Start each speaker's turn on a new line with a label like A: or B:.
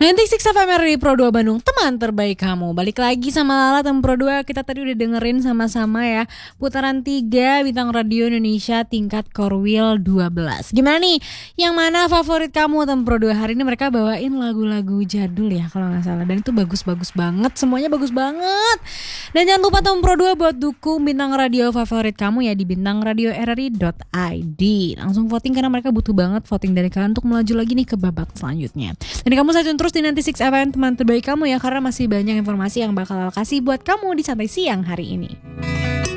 A: 96 FM RRI Pro 2 Bandung, teman terbaik kamu. Balik lagi sama Lala, teman Pro 2. Kita tadi udah dengerin sama-sama ya putaran 3 Bintang Radio Indonesia tingkat Korwil 12. Gimana nih? Yang mana favorit kamu, teman Pro 2? Hari ini mereka bawain lagu-lagu jadul ya kalau gak salah. Dan itu bagus-bagus banget, semuanya bagus banget. Dan jangan lupa teman Pro 2 buat dukung Bintang Radio favorit kamu ya di bintangradioRRI.id. Langsung voting karena mereka butuh banget voting dari kalian untuk melaju lagi nih ke babak selanjutnya. Dan kamu stay tune terus di 96 FM, teman terbaik kamu ya, karena masih banyak informasi yang bakal kasih buat kamu di santai siang hari ini.